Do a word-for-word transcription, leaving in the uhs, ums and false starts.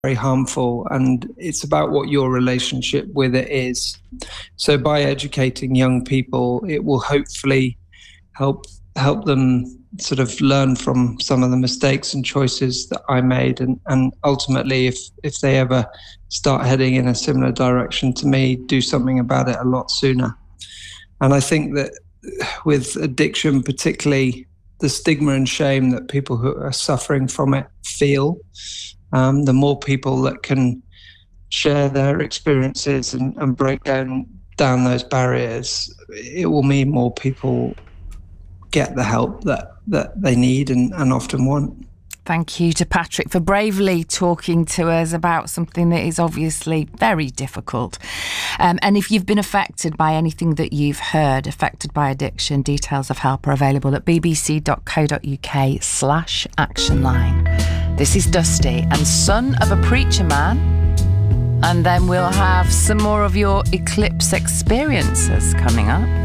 very harmful, and it's about what your relationship with it is. So by educating young people, it will hopefully help help them sort of learn from some of the mistakes and choices that I made, and, and ultimately, if if they ever start heading in a similar direction to me, do something about it a lot sooner. And I think that with addiction, particularly the stigma and shame that people who are suffering from it feel, um, the more people that can share their experiences and, and break down down those barriers, it will mean more people get the help that, that they need and, and often want. Thank you to Patrick for bravely talking to us about something that is obviously very difficult. Um, and if you've been affected by anything that you've heard, affected by addiction, details of help are available at bbc.co.uk slash action line. This is Dusty and Son of a Preacher Man. And then we'll have some more of your Eclipse experiences coming up.